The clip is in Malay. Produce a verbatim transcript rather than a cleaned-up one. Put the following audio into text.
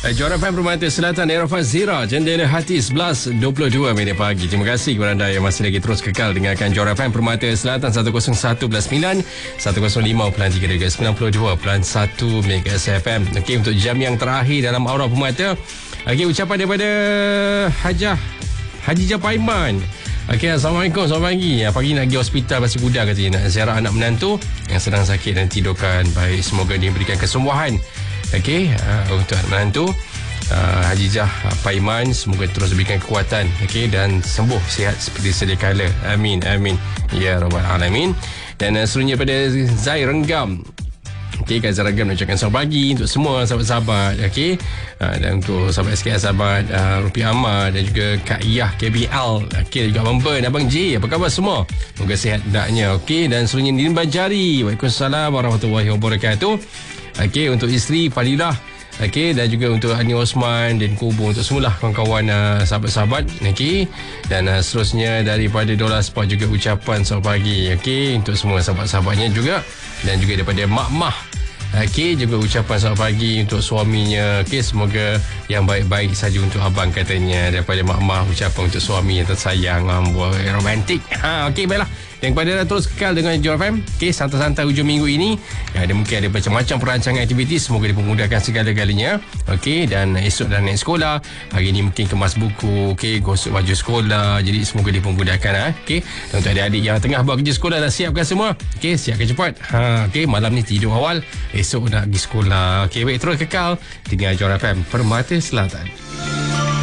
Johor F M Permata Selatan, Era Fazira, Jendela Hati sebelas dua puluh dua minit pagi. Terima kasih kepada anda yang masih lagi terus kekal dengarkan Johor F M Permata Selatan seratus satu perpuluhan sembilan, seratus lima perpuluhan tiga dan sembilan puluh dua perpuluhan satu Megas F M. Okey, untuk jam yang terakhir dalam Aura Permata, okey, ucapan daripada Hajah Haji Japaiman. Okey, Assalamualaikum, selamat pagi. Pagi nak pergi hospital Pasir Buda katanya, nak ziarah anak menantu yang sedang sakit dan tidurkan baik. Semoga diberikan kesembuhan. Okey, uh, untuk anak menantu uh, Haji Jah Paiman, semoga terus berikan kekuatan, okey, dan sembuh sihat seperti sedia kala. Amin, amin ya rabbal alamin. Dan uh, seterusnya pada Zai Renggam. Okey, Kak Zai Renggam nak ucapkan selamat pagi untuk semua sahabat-sahabat, okey, uh, dan untuk sahabat S K S, sahabat uh, Rupi Amar dan juga Kak Iyah K B L, okey, juga Abang Ben, Abang J, apa khabar semua? Moga sihat hendaknya. Okey, dan seterusnya Din Bajari. Waalaikumsalam warahmatullahi wabarakatuh. Okey, untuk isteri Fadilah, okey, dan juga untuk Ani Osman dan Kubu, untuk semualah kawan-kawan uh, sahabat-sahabat, okey. Dan uh, seterusnya daripada Dola Sport juga ucapan selamat pagi, okey, untuk semua sahabat-sahabatnya juga, dan juga daripada Mak Mah, okey, juga ucapan selamat pagi untuk suaminya. Okey, semoga yang baik-baik saja untuk abang, katanya. Daripada Mak Mah, ucapan untuk suami yang tersayang, amboi, romantik. Ha, okey, baiklah. Dan kepada anda terus kekal dengan Johor F M, okey, santai-santai hujung minggu ini. Ya, ada mungkin ada macam-macam perancangan aktiviti, semoga dipermudahkan segala-galanya. Okey, dan esok dan naik sekolah. Hari ini mungkin kemas buku, okey, gosok baju sekolah. Jadi semoga dipermudahkan, ha? Okey. Dan untuk adik-adik yang tengah buat kerja sekolah, dah siapkan semua. Okey, siapkan cepat. Ha, okey, malam ni tidur awal, esok nak pergi sekolah. Okey, baik, terus kekal dengan Johor F M Permata Selatan.